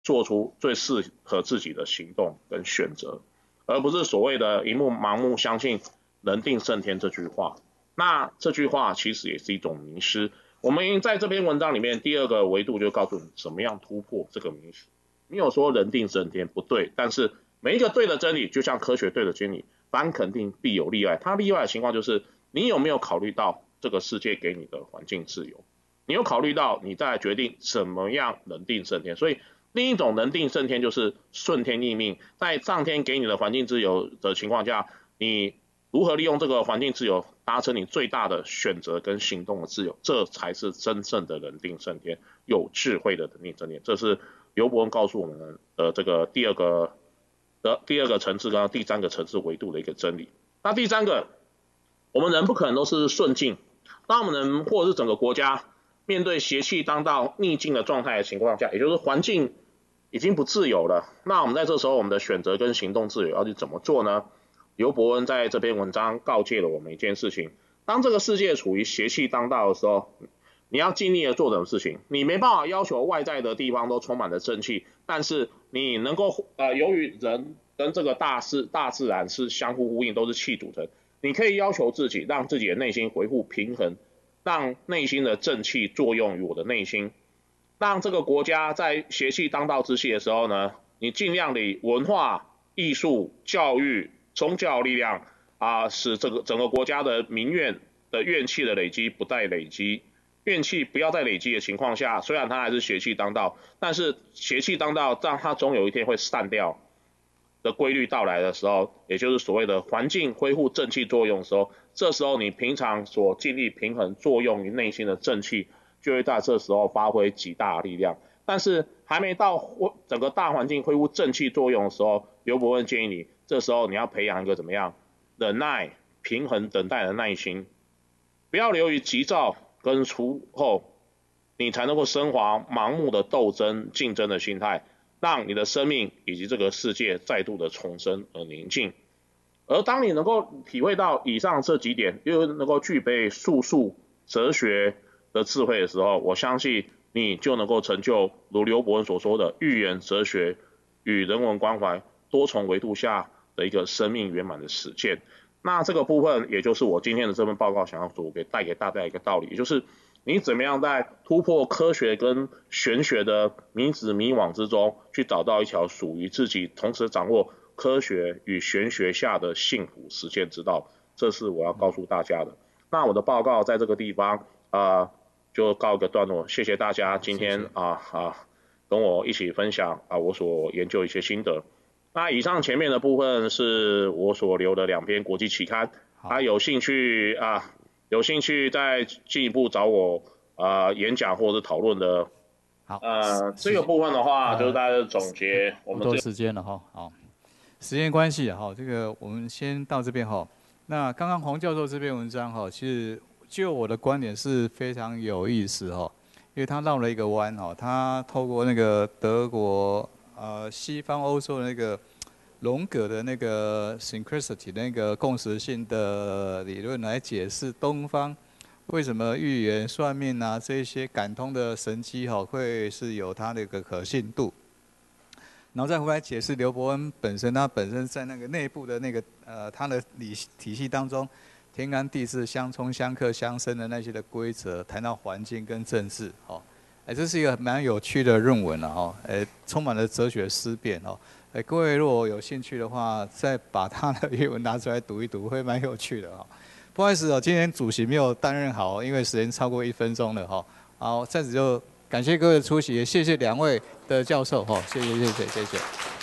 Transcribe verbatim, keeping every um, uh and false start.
做出最适合自己的行动跟选择，而不是所谓的一目盲目相信人定胜天这句话。那这句话其实也是一种迷失。我们在这篇文章里面第二个维度就告诉你怎么样突破这个迷失。没有说人定胜天不对，但是每一个对的真理，就像科学对的真理，凡肯定必有例外。它例外的情况就是你有没有考虑到这个世界给你的环境自由，你有考虑到你再决定怎么样人定胜天。所以另一种人定胜天就是顺天逆命，在上天给你的环境自由的情况下，你如何利用这个环境自由达成你最大的选择跟行动的自由，这才是真正的人定胜天，有智慧的人定胜天。这是刘伯温告诉我们的这个第二个的第二个层次跟第三个层次维度的一个真理。那第三个，我们人不可能都是顺境，当我们人或者是整个国家面对邪气当道、逆境的状态的情况下，也就是环境已经不自由了，那我们在这时候我们的选择跟行动自由要去怎么做呢？刘伯温在这篇文章告诫了我们一件事情：当这个世界处于邪气当道的时候，你要尽力的做什么事情？你没办法要求外在的地方都充满了正气，但是你能够呃，由于人跟这个大自大自然是相互呼应，都是气组成，你可以要求自己，让自己的内心恢复平衡，让内心的正气作用于我的内心，让这个国家在邪气当道之气的时候呢，你尽量的文化、艺术、教育、宗教力量啊，使这个整个国家的民怨的怨气的累积不再累积。怨气不要再累积的情况下，虽然它还是邪气当道，但是邪气当道，让它总有一天会散掉的规律到来的时候，也就是所谓的环境恢复正气作用的时候，这时候你平常所尽力平衡作用于内心的正气，就会在这时候发挥极大的力量。但是还没到整个大环境恢复正气作用的时候，刘伯温建议你，这时候你要培养一个怎么样忍耐、平衡、等待的耐心，不要流于急躁跟出后，你才能够升华盲目的斗争、竞争的心态，让你的生命以及这个世界再度的重生而宁静。而当你能够体会到以上这几点，又能够具备术数、哲学的智慧的时候，我相信你就能够成就如刘伯温所说的寓言哲学与人文关怀多重维度下的一个生命圆满的实践。那这个部分也就是我今天的这份报告想要所给带给大家一个道理，也就是你怎么样在突破科学跟玄学的迷子迷惘之中，去找到一条属于自己，同时掌握科学与玄学下的幸福实践之道，这是我要告诉大家的。那我的报告在这个地方啊、呃、就告一个段落，谢谢大家今天啊啊跟我一起分享啊我所研究一些心得。那以上前面的部分是我所留的两篇国际期刊，他有兴趣啊，有兴趣再进一步找我啊演讲或者讨论的。 好， 呃，这个部分的话，呃、就是大家总结我们多时间了哈，好，时间关系哈，这个我们先到这边哈。那刚刚黄教授这篇文章哈，其实就我的观点是非常有意思哈，因为他绕了一个弯哈，他透过那个德国。呃，西方欧洲的那个荣格的那个 synchronicity 那个共识性的理论来解释东方为什么预言、算命啊这些感通的神迹哈、哦、会是有它的一个可信度，然后再回来解释刘伯温本身，他本身在那个内部的那个呃他的理体系当中，天干地支相冲、相克、相生的那些的规则，谈到环境跟政治哦。哎，这是一个蛮有趣的论文了哈，哎，充满了哲学思辨哦。哎，各位如果有兴趣的话，再把他的原文拿出来读一读，会蛮有趣的哈。不好意思哦，今天主席没有担任好，因为时间超过一分钟了哈。好，在此就感谢各位的出席，也谢谢两位的教授哈，谢谢谢谢谢谢。